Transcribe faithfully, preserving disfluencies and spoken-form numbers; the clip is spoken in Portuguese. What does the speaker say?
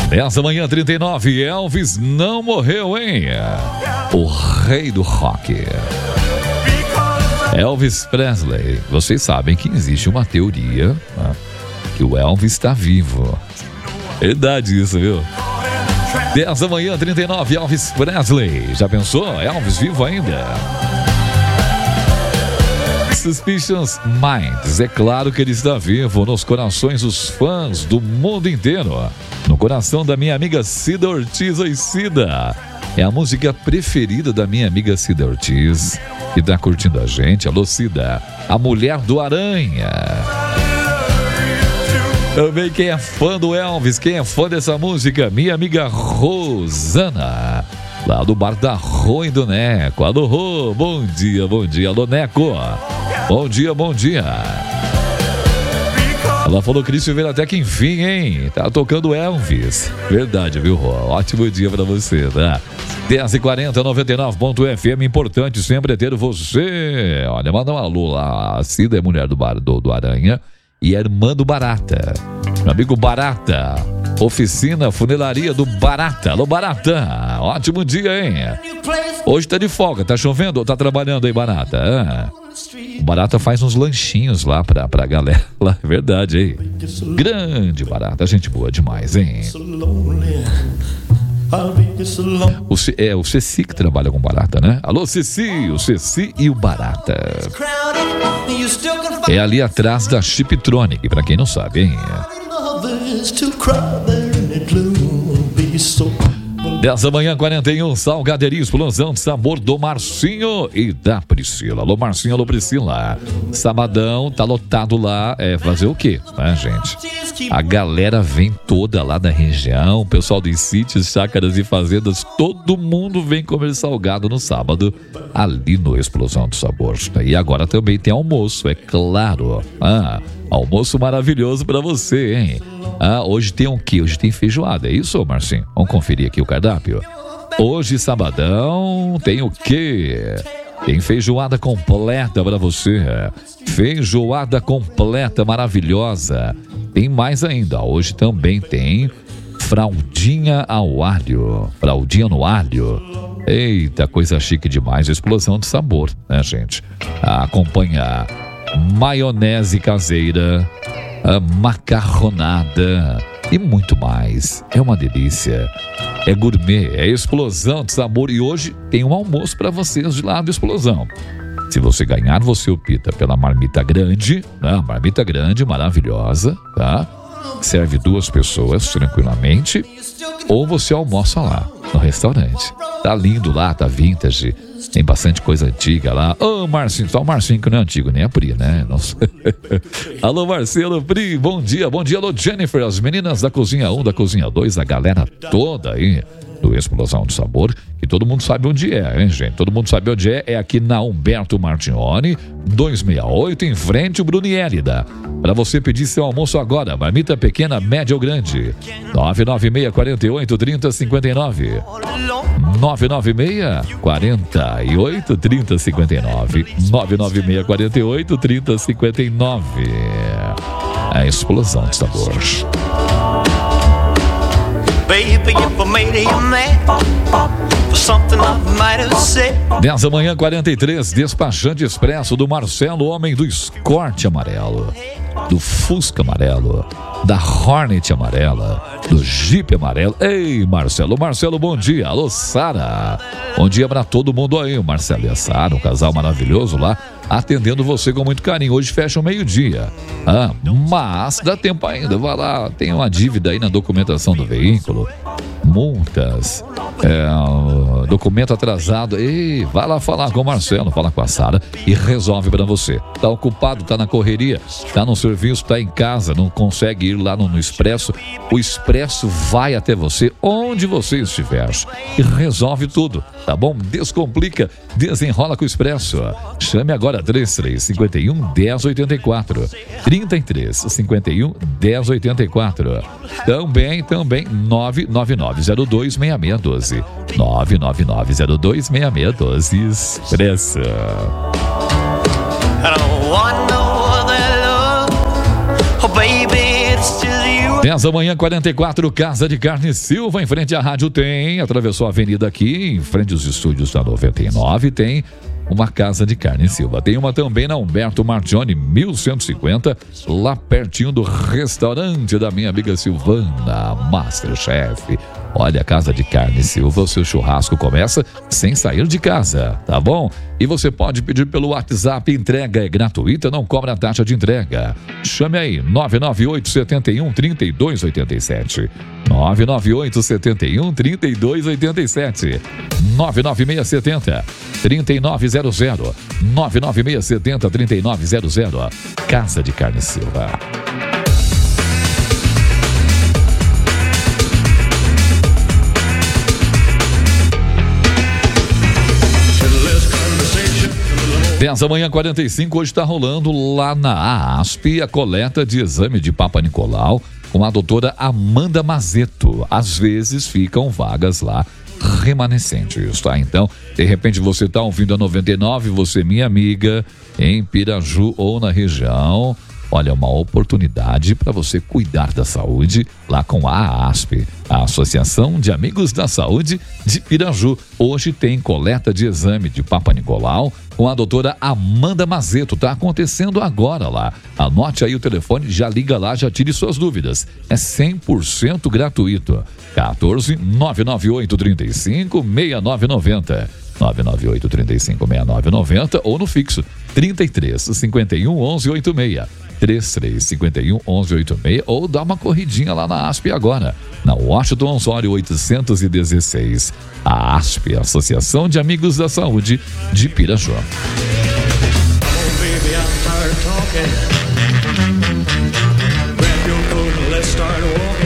Nessa manhã trinta e nove, Elvis não morreu, hein? O rei do rock. Elvis Presley. Vocês sabem que existe uma teoria, né, que o Elvis está vivo. Verdade isso, viu? dez da manhã, trinta e nove, Elvis Presley. Já pensou? Elvis vivo ainda? Suspicious Minds. É claro que ele está vivo nos corações dos fãs do mundo inteiro. No coração da minha amiga Cida Ortiz. Oi, Cida. É a música preferida da minha amiga Cida Ortiz, que está curtindo a gente. Alô, Cida. A Mulher do Aranha. Também quem é fã do Elvis, quem é fã dessa música, minha amiga Rosana, lá do bar da Rô e do Neco. Alô, Rô, bom dia, bom dia. Alô, Neco, bom dia, bom dia. Ela falou, Cristian, veio até que enfim, hein? Tá tocando Elvis. Verdade, viu, Rô? Ótimo dia pra você, tá? dez e quarenta, noventa e nove ponto F M, importante sempre é ter você. Olha, manda um alô lá. A Cida é mulher do bar do, do Aranha e é irmã do Barata. Meu amigo Barata, oficina funilaria do Barata. Alô, Barata, ótimo dia, hein? Hoje tá de folga, tá chovendo ou tá trabalhando aí, Barata? Ah, o Barata faz uns lanchinhos lá pra, pra galera lá, é verdade, hein? Grande Barata, gente boa demais, hein? O, C, é o Ceci que trabalha com Barata, né? Alô, Ceci, o Ceci e o Barata. É ali atrás da Chiptronic, pra quem não sabe, hein? dez da manhã, quarenta e um, Salgaderia Explosão de Sabor do Marcinho e da Priscila. Alô, Marcinho, alô, Priscila. Sabadão, tá lotado lá. É fazer o quê, né, gente? A galera vem toda lá da região, o pessoal dos sítios, chácaras e fazendas, todo mundo vem comer salgado no sábado, ali no Explosão do Sabor. E agora também tem almoço, é claro. Ah, almoço maravilhoso pra você, hein? Ah, hoje tem o quê? Hoje tem feijoada, é isso, Marcinho? Vamos conferir aqui o cardápio. Hoje, sabadão, tem o quê? Tem feijoada completa pra você. Feijoada completa, maravilhosa. Tem mais ainda. Hoje também tem fraldinha ao alho. Fraldinha no alho. Eita, coisa chique demais. Explosão de sabor, né, gente? Acompanha maionese caseira, a macarronada e muito mais. É uma delícia. É gourmet, é explosão de sabor. E hoje tem um almoço para vocês de lá do Explosão. Se você ganhar, você opta pela marmita grande, né? Marmita grande, maravilhosa, tá? Serve duas pessoas tranquilamente. Ou você almoça lá, no restaurante. Tá lindo lá, tá vintage. Tem bastante coisa antiga lá. Ô, oh, Marcinho, só o Marcinho que não é antigo, nem a Pri, né? Nossa. Alô, Marcelo, Pri, bom dia, bom dia. Alô, Jennifer, as meninas da Cozinha um, da Cozinha dois, a galera toda aí do Explosão de Sabor, que todo mundo sabe onde é, hein, gente? Todo mundo sabe onde é. É aqui na Humberto Martignoni, duzentos e sessenta e oito, em frente ao Bruniérida. Para você pedir seu almoço agora, marmita pequena, média ou grande. nove nove seis, quatro oito, três zero cinco nove. nove nove seis, quatro oito, três zero cinco nove. nove nove seis, quatro oito, três zero cinco nove. A Explosão de Sabor. Baby, if I made you mad for something I might have said. dez da manhã, quarenta e três, despachante expresso do Marcelo, homem do Escort amarelo, do Fusca amarelo, da Hornet amarela, do Jeep amarelo. Ei, Marcelo, Marcelo, bom dia. Alô, Sara. Bom dia pra todo mundo aí, o Marcelo e a Sara, um casal maravilhoso lá, atendendo você com muito carinho. Hoje fecha o meio-dia. Ah, mas dá tempo ainda. Vai lá, tem uma dívida aí na documentação do veículo. Multas, é, documento atrasado. Ei, vai lá falar com o Marcelo, fala com a Sara e resolve pra você. Tá ocupado, tá na correria, tá no serviço, tá em casa, não consegue ir lá no, no Expresso. O Expresso vai até você, onde você estiver, e resolve tudo, tá bom? Descomplica, desenrola com o Expresso. Chame agora três três cinco um, um zero oito quatro. trinta e três cinquenta e um, dez oitenta e quatro. Também, também, nove nove nove zero dois seis seis um dois. nove nove nove zero dois seis seis um dois. Expresso. dez da manhã, quarenta e quatro, Casa de Carne Silva, em frente à Rádio tem, atravessou a avenida aqui, em frente aos estúdios da noventa e nove, tem uma Casa de Carne Silva. Tem uma também na Humberto Martione, mil cento e cinquenta, lá pertinho do restaurante da minha amiga Silvana, Masterchef. Olha, a Casa de Carne Silva, o seu churrasco começa sem sair de casa, tá bom? E você pode pedir pelo WhatsApp, entrega é gratuita, não cobra taxa de entrega. Chame aí, nove nove oito sete um, três dois oito sete. nove nove oito sete um, três dois oito sete. nove nove seis sete zero, três nove zero zero. nove nove seis sete zero, três nove zero zero. Casa de Carne Silva. dez da manhã, quarenta e cinco, hoje está rolando lá na ASP a coleta de exame de Papa Nicolau com a doutora Amanda Mazeto. Às vezes ficam vagas lá remanescentes, tá? Então, de repente você está ouvindo a noventa e nove, você, minha amiga, em Piraju ou na região. Olha, uma oportunidade para você cuidar da saúde lá com a ASP, a Associação de Amigos da Saúde de Piraju. Hoje tem coleta de exame de Papa Nicolau com a doutora Amanda Mazeto. Tá acontecendo agora lá. Anote aí o telefone, já liga lá, já tire suas dúvidas. É cem por cento gratuito. quatorze, nove nove oito, trinta e cinco, sessenta e nove noventa. nove nove oito, trinta e cinco, sessenta e nove noventa ou no fixo trinta e três, cinquenta e um, onze, oitenta e seis. trinta e três, cinquenta e um, onze, oitenta e seis, ou dá uma corridinha lá na ASP agora, na Washington Osório oitocentos e dezesseis. A ASP, Associação de Amigos da Saúde de Piraju. Oh, baby,